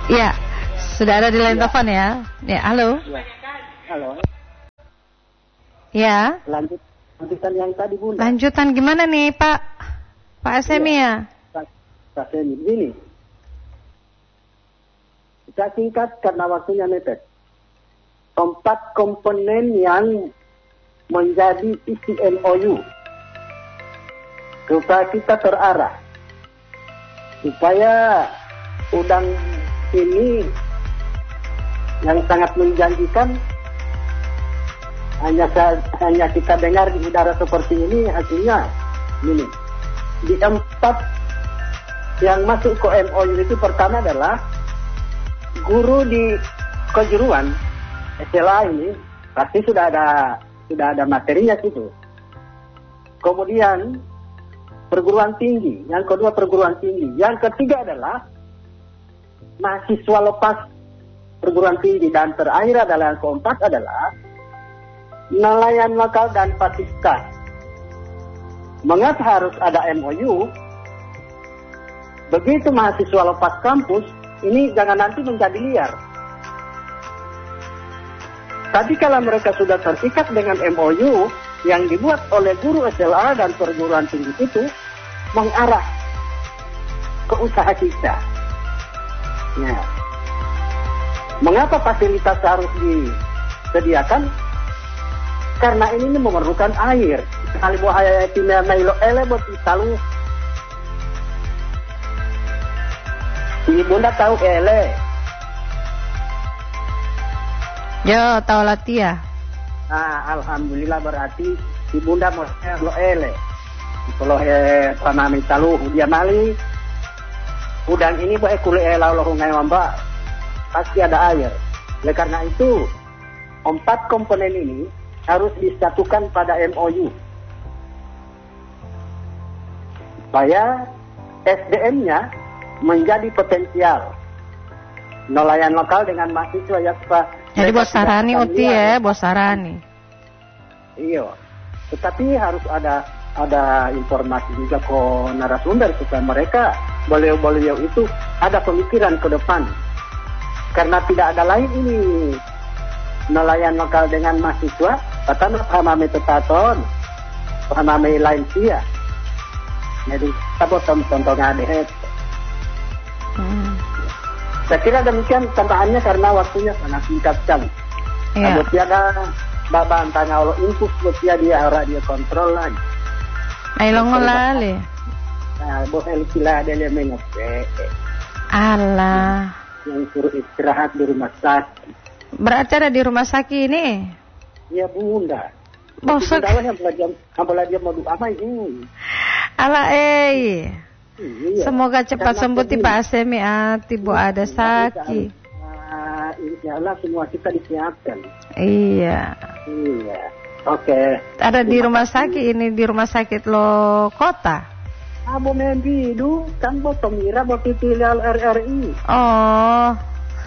Ya, sudah ada di line telepon ya. Ya, halo. Ya. Halo. Ya. Lanjutan yang tadi, Bunda. Lanjutan gimana nih, Pak? Pak Asemi ya? Pak Asemi, begini. Saya singkat karena waktunya mepet. 4 komponen yang menjadi isi MOU supaya kita terarah, supaya udang ini yang sangat menjanjikan hanya kita dengar di udara seperti ini, hasilnya ini. Di 4 yang masuk ke MOU itu, pertama adalah guru di kejuruan SLA ini pasti sudah ada materinya gitu. Kemudian perguruan tinggi, yang kedua perguruan tinggi, yang ketiga adalah mahasiswa lepas perguruan tinggi, dan terakhir adalah yang keempat adalah nelayan lokal dan Pakistan. Mengapa harus ada MOU? Begitu mahasiswa lepas kampus, ini jangan nanti menjadi liar. Tapi kalau mereka sudah terikat dengan MOU yang dibuat oleh guru SLA dan perguruan tinggi itu, mengarah ke usaha kita. Ya. Mengapa fasilitas harus disediakan? Karena ini memerlukan air. Kali buaya timnya nailo ele buat italu. Si Bunda tahu ele. Yo, tahu latia. Nah, alhamdulillah berarti si Bunda mau lo ele. Kalau panami talu dia mali. Udang ini boleh kulit elau lo ngai wamba. Pasti ada air. Oleh karena itu, 4 komponen ini harus disatukan pada MOU. Supaya SDM-nya menjadi potensial. Nelayan lokal dengan mahasiswa yang jadi bos sarani uti ya, bos sarani. Iya. Tetapi harus ada informasi juga ke narasumber supaya mereka beliau-beliau itu ada pemikiran ke depan. Karena tidak ada lain ini nelayan lokal dengan mahasiswa, kata pahami tetaton, pahami lain sia. Jadi kita potong contohnya deh. Saya kira demikian tambahannya karena waktunya sangat singkat sekali. Kalau tiada babang tanya Allah input dia dia kontrol lagi. Ailong lali. Nah, boleh sila ada yang mengape. Allah. Yang suruh istirahat di rumah sakit. Berarti ada di rumah sakit ini? Iya, Bunda. Bosak. Bunda dia mau doa apa ini? Ala Iya. Semoga cepat sembuh Pak Asemi tibo ada sakit. Insya Allah semua kita disiapkan. Iya. Oke. Ada di rumah sakit ini, di rumah sakit lo kota. Abo membidu kan botong mira boti filial RRI. Oh.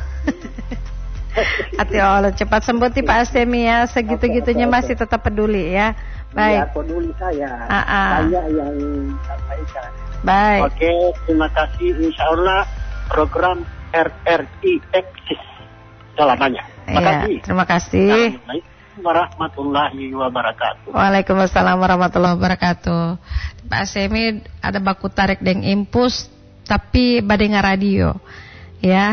Hati Allah cepat sembuh Pak Asemi ya, segitu-gitunya masih tetap peduli ya. Baik. Ya, peduli saya. Saya yang sampaikan. Baik. Oke, terima kasih. Insya Allah program RRI eksis selamanya. Terima kasih. Terima kasih. Assalamualaikum warahmatullahi wabarakatuh. Waalaikumsalam warahmatullahi wabarakatuh. Pak Asemi ada baku tarik deng impus, tapi badengar radio. Ya.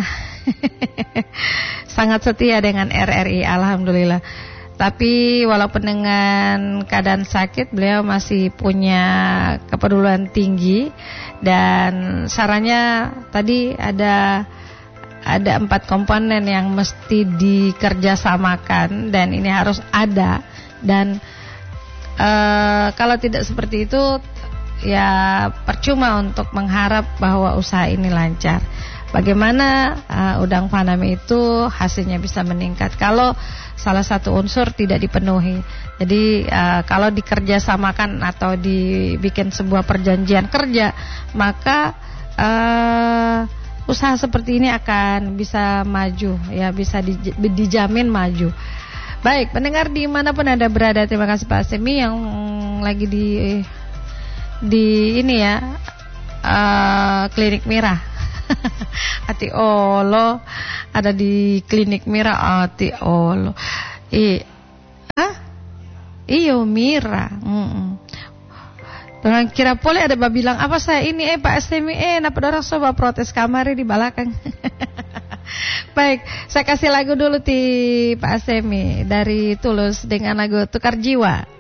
Sangat setia dengan RRI, alhamdulillah. Tapi walaupun dengan keadaan sakit, beliau masih punya kepedulian tinggi. Dan sarannya tadi ada 4 komponen yang mesti dikerjasamakan. Dan ini harus ada. Dan kalau tidak seperti itu, ya percuma untuk mengharap bahwa usaha ini lancar. Bagaimana udang faname itu hasilnya bisa meningkat kalau salah satu unsur tidak dipenuhi. Jadi kalau dikerjasamakan atau dibikin sebuah perjanjian kerja, maka usaha seperti ini akan bisa maju, ya bisa dijamin maju. Baik, pendengar dimanapun Anda berada, terima kasih Pak Asemi yang lagi di ini ya, Klinik Mirah. Ati olo ada di klinik Mira ati olo. Iyo Mira. Orang kira boleh ada bilang apa saya ini Pak Astemi napa orang coba protes kamar di belakang. Baik, saya kasih lagu dulu Pak Astemi dari Tulus dengan lagu Tukar Jiwa.